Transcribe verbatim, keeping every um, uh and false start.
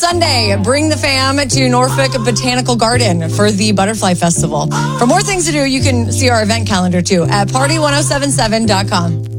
Sunday, bring the fam to Norfolk Botanical Garden for the Butterfly Festival. For more things to do, you can see our event calendar too at party ten seventy-seven dot com.